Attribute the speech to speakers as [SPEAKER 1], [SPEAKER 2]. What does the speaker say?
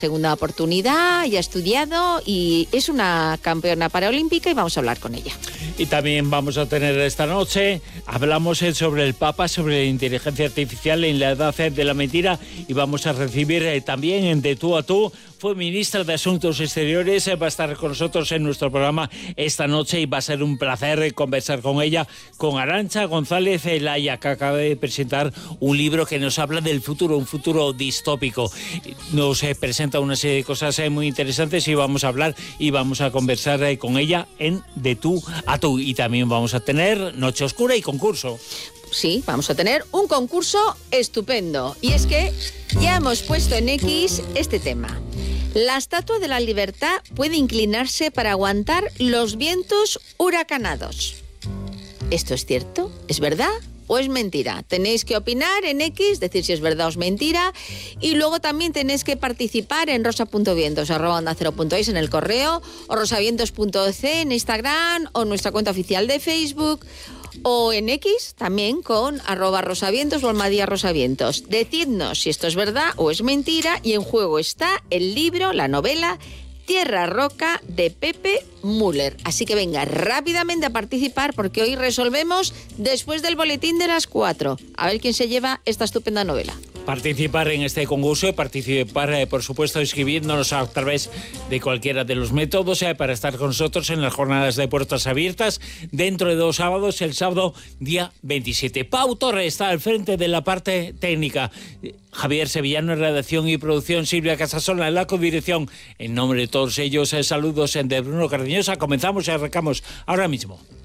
[SPEAKER 1] segunda oportunidad, ya ha estudiado y es una campeona paraolímpica y vamos a hablar con ella.
[SPEAKER 2] Y también vamos a tener esta noche, hablamos sobre el Papa, sobre la inteligencia artificial en la edad de la mentira, y vamos a recibir también en De Tú a Tú. Fue ministra de Asuntos Exteriores, va a estar con nosotros en nuestro programa esta noche y va a ser un placer conversar con ella, con Arantxa González Laya, que acaba de presentar un libro que nos habla del futuro, un futuro distópico. Nos presenta una serie de cosas muy interesantes y vamos a hablar y vamos a conversar con ella en De Tú a Tú. Y también vamos a tener Noche Oscura y concurso.
[SPEAKER 1] Sí, vamos a tener un concurso estupendo. Y es que ya hemos puesto en X este tema. La Estatua de la Libertad puede inclinarse para aguantar los vientos huracanados. ¿Esto es cierto? ¿Es verdad o es mentira? Tenéis que opinar en X, decir si es verdad o es mentira, y luego también tenéis que participar en rosa.vientos@ondacero.es en el correo, o rosavientos.ec en Instagram, o nuestra cuenta oficial de Facebook, o en X también con @rosavientos o Almadía Rosavientos. Decidnos si esto es verdad o es mentira, y en juego está el libro, la novela Tierra Roca de Pepe Müller. Así que venga rápidamente a participar, porque hoy resolvemos después del boletín de las 4. A ver quién se lleva esta estupenda novela.
[SPEAKER 2] Participar en este concurso y participar, por supuesto, escribiéndonos a través de cualquiera de los métodos para estar con nosotros en las jornadas de puertas abiertas dentro de 2 sábados, el sábado día 27. Pau Torre está al frente de la parte técnica, Javier Sevillano en redacción y producción, Silvia Casasola en la codirección. En nombre de todos ellos, saludos de Bruno Cardeñosa. Comenzamos y arrancamos ahora mismo.